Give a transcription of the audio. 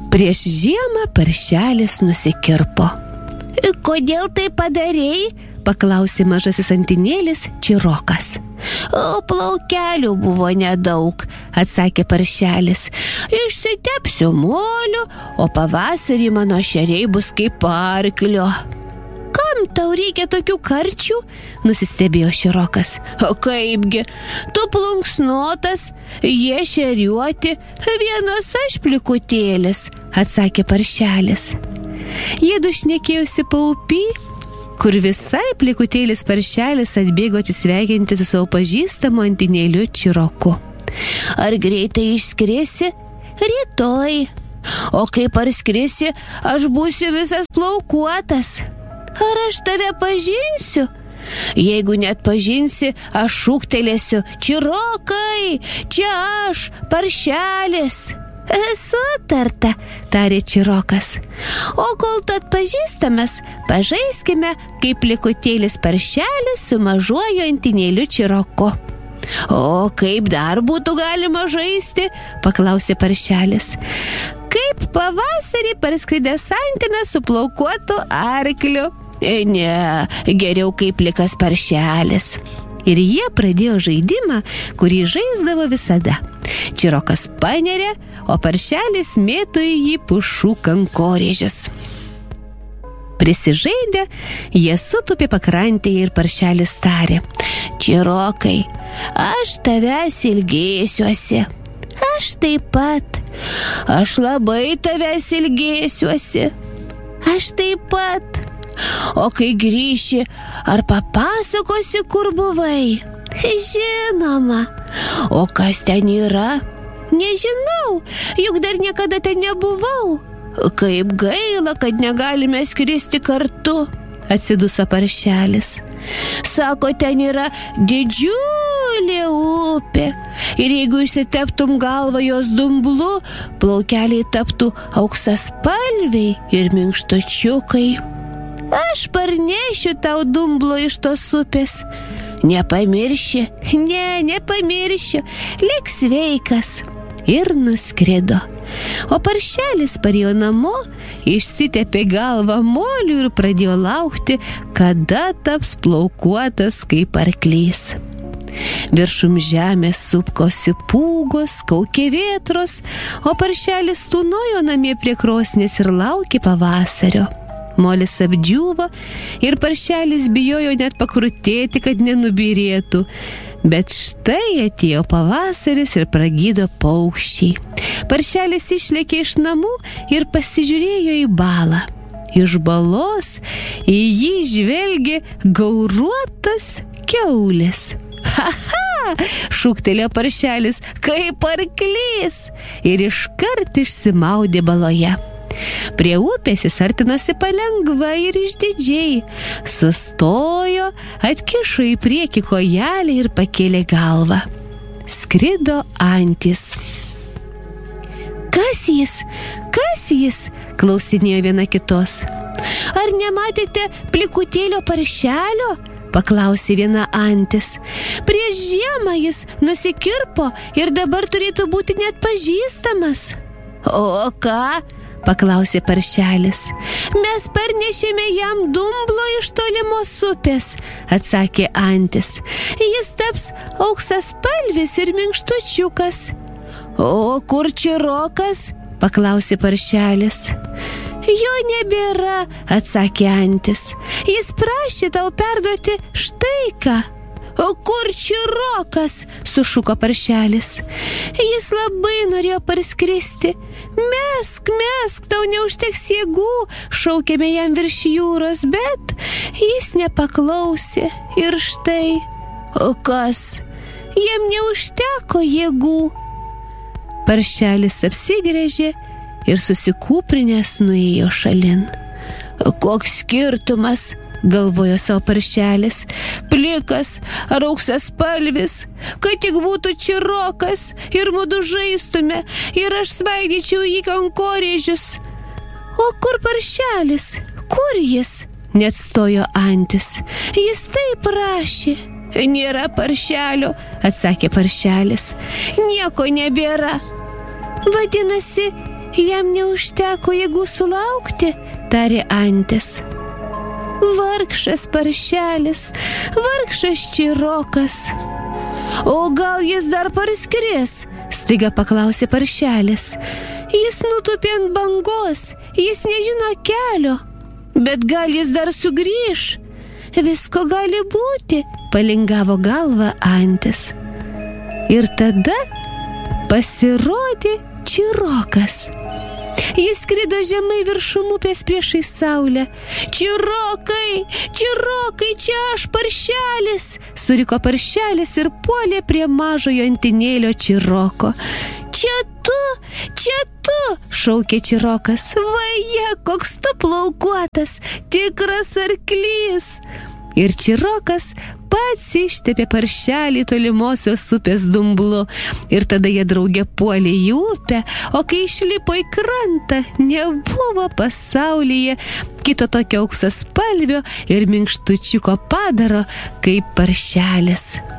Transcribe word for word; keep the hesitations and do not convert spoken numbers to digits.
Prieš žiemą paršelis nusikirpo. Kodėl tai padarei? Paklausė mažasis antinėlis Čirokas. O plaukelių buvo nedaug, atsakė paršelis. Išsitepsiu moliu, o pavasarį mano šeriai bus kaip arklio. Kam tau reikia tokių karčių? Nusistebėjo Čirokas. O kaipgi, tu plunksnotas, jie šeriuoti, vienas aš plikutėlis, atsakė paršelis. Jiedu šnekėjosi paupy, kur visai plikutėlis paršelis atbėgo atsisveikinti su savo pažįstamu antinėliu Čiroku. Ar greitai išskrisi? Rytoj. O kai parskrisi, aš būsiu visas plaukuotas. Ar aš tave pažinsiu? Jeigu net pažinsi, aš šūktelėsiu: Čirokai, čia aš, paršelis. Sutarta, tarė Čirokas. O kol tu atpažįstamas, pažaiskime kaip plikutėlis paršelis su mažuoju antinėliu Čiroku. O kaip dar būtų galima žaisti? Paklausė paršelis. Kaip pavasarį parskridęs antinas su plaukuotu arkliu. Ne, geriau kaip plikas paršelis. Ir jie pradėjo žaidimą, kurį žaisdavo visada. Čirokas panerė, o paršelis mėto į jį pušų kankorėžius. Prisižaidę, jie sutupė pakrantėje ir paršelis tarė: Čirokai, aš tavęs ilgėsiuosi. Aš taip pat. Aš labai tavęs ilgėsiuosi. Aš taip pat. O kai grįši, ar papasakosi, kur buvai? Žinoma. O kas ten yra? Nežinau, juk dar niekada ten nebuvau. Kaip gaila, kad negalime skristi kartu, atsiduso paršelis. Sako, ten yra didžiulė upė. Ir jeigu išsiteptum galvą jos dumblu, plaukeliai taptų auksaspalviai ir minkštučiukai. Aš parnešiu tau dumblo iš tos upės. Nepamirši? Ne, nepamiršiu. Lik sveikas. Ir nuskrido. O paršelis parėjo namo, išsitepė galvą moliu ir pradėjo laukti, kada taps plaukuotas kaip arklys. Viršum žemės supkosi pūgos, kaukė vėtros, o paršelis tūnojo namie prie krosnės ir laukė pavasario. Molis apdžiūvo ir paršelis bijojo net pakrutėti, kad nenubyrėtų. Bet štai atėjo pavasaris ir pragydo paukščiai. Paršelis išlėkė iš namų ir pasižiūrėjo į balą. Iš balos į jį žvelgė gauruotas kiaulis. Ha, ha! Šūktelėjo paršelis, kaip arklys, ir iškart išsimaudė baloje. Prie upės jis artinosi palengva ir išdidžiai. Sustojo, atkišo į priekį kojelę ir pakėlė galvą. Skrido antys. Kas jis? Kas jis? Klausinėjo viena kitos. Ar nematėte plikutėlio paršelio? Paklausė viena antis. Prieš žiemą jis nusikirpo ir dabar turėtų būti net pažįstamas. O ką? Paklausė paršelis. Mes parnešėme jam dumblo iš tolimos upės, atsakė antis. Jis taps auksaspalvis ir minkštučiukas. O kur Čirokas? Paklausė paršelis. Jo nebėra, atsakė antis. Jis prašė tau perduoti štai ką. O kur Čirokas? Sušuko paršelis. Jis labai norėjo parskristi. Mesk, mesk, tau neužteks jėgų, šaukėme jam virš jūros, bet jis nepaklausė. Ir štai, o kas? Jam neužteko jėgų. Paršelis apsigręžė ir susikūprinęs nuėjo šalin. Koks skirtumas? Galvojo savo paršelis. Plikas ar auksaspalvis, kad tik būtų Čirokas ir mudu žaistume ir aš svaidyčiau jį kankorėžius. O kur paršelis? Kur jis? Neatstojo antis. Jis taip prašė. Nėra paršelio, atsakė paršelis. Nieko nebėra. Vadinasi, jam neužteko jėgų sulaukti, tarė antis. Vargšas paršelis, vargšas Čirokas. O gal jis dar parskris? Staiga paklausė paršelis. Jis nutūpė ant bangos, jis nežino kelio. Bet gal jis dar sugrįš? Visko gali būti, palingavo galvą antis. Ir tada pasirodė Čirokas. Jis skrido žemai viršum upės priešai saulę. Čirokai, Čirokai, čia aš paršelis, suriko paršelis ir puolė prie mažojo antinėlio Čiroko. Čia tu, čia tu, šaukė Čirokas. Vaje, koks tu plaukuotas, tikras arklys. Ir Čirokas pats ištepė paršelį tolimosios upės dumblu. Ir tada jie drauge puolė į upę, o kai išlipo į krantą, nebuvo pasaulyje kito tokio auksaspalvio ir minkštučiuko padaro kaip paršelis.